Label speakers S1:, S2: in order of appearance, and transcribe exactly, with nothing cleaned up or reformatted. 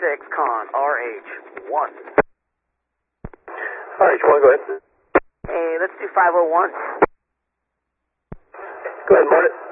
S1: six, con, R H one.
S2: R H one, go ahead.
S1: Hey, let's do five oh one.
S2: Go ahead, Martin.